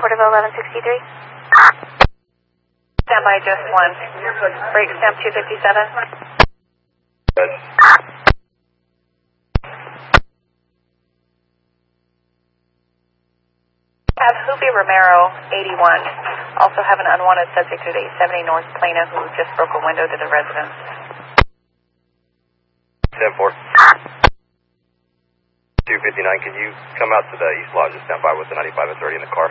Porterville 1163. Stand by just one. Break stamp 257. Good. Have Hoopy Romero, 81. Also have an unwanted subject at 870 North Plano who just broke a window to the residence. 10-4. 259, can you come out to the East Lodge and stand by with the 95 and 30 in the car?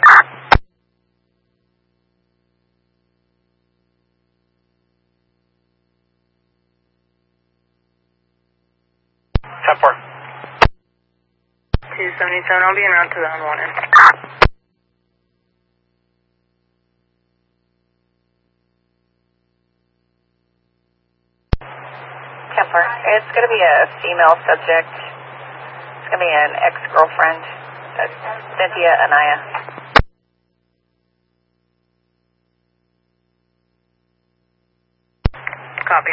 Ten-4. 277, I'll be en route to the unwanted. Kemper, it's going to be a female subject. It's going to be an ex-girlfriend, Cynthia Anaya. Copy.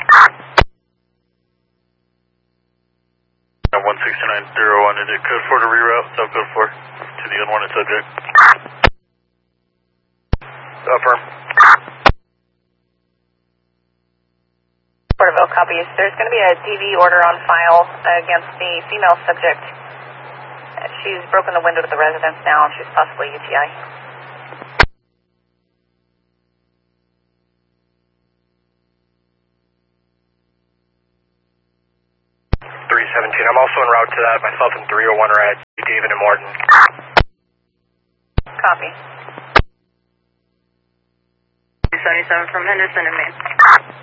16901, is it code 4 to reroute, subcode 4 to the unwanted subject? Affirm. Porterville copies. There's going to be a DV order on file against the female subject. She's broken the window to the residence now. She's possibly UTI. 317, I'm also en route to that. Myself and 301 are at David and Martin. Copy. 277 from Henderson and Maine.